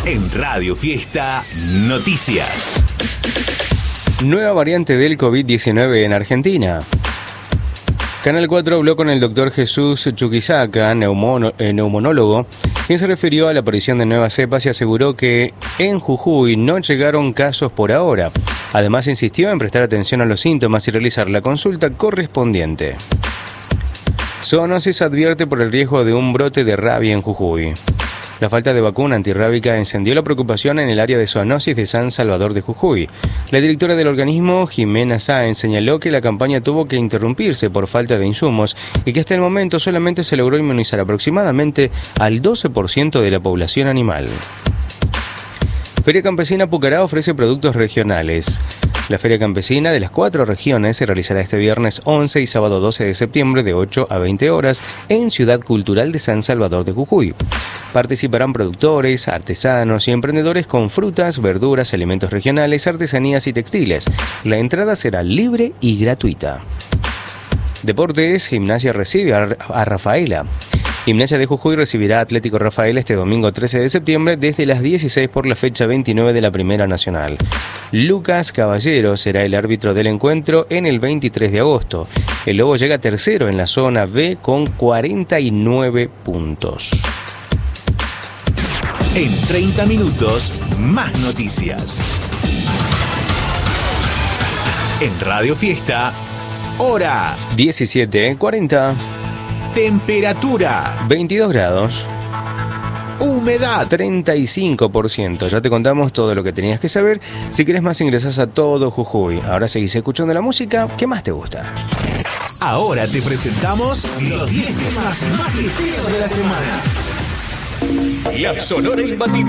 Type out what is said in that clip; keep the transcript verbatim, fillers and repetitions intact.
En Radio Fiesta Noticias. Nueva variante del COVID diecinueve en Argentina. Canal cuatro habló con el doctor Jesús Chuquisaca, neumono, eh, neumonólogo, quien se refirió a la aparición de nuevas cepas y aseguró que en Jujuy no llegaron casos por ahora. Además, insistió en prestar atención a los síntomas y realizar la consulta correspondiente. Zoonosis advierte por el riesgo de un brote de rabia en Jujuy. La falta de vacuna antirrábica encendió la preocupación en el área de zoonosis de San Salvador de Jujuy. La directora del organismo, Jimena Sáenz, señaló que la campaña tuvo que interrumpirse por falta de insumos y que hasta el momento solamente se logró inmunizar aproximadamente al doce por ciento de la población animal. Feria Campesina Pucará ofrece productos regionales. La Feria Campesina de las cuatro regiones se realizará este viernes once y sábado doce de septiembre de ocho a veinte horas en Ciudad Cultural de San Salvador de Jujuy. Participarán productores, artesanos y emprendedores con frutas, verduras, alimentos regionales, artesanías y textiles. La entrada será libre y gratuita. Deportes, Gimnasia recibe a, a Rafaela. Gimnasia de Jujuy recibirá a Atlético Rafaela este domingo trece de septiembre desde las dieciséis por la fecha veintinueve de la Primera Nacional. Lucas Caballero será el árbitro del encuentro en el veintitrés de agosto. El Lobo llega tercero en la zona B con cuarenta y nueve puntos. En treinta minutos, más noticias. En Radio Fiesta, hora diecisiete cuarenta. Temperatura veintidós grados. Humedad treinta y cinco por ciento. Ya te contamos todo lo que tenías que saber. Si querés más, ingresás a Todo Jujuy. Ahora seguís escuchando la música que más te gusta. Ahora te presentamos los diez temas más fiesteros de la semana. La Sonora Imbatible.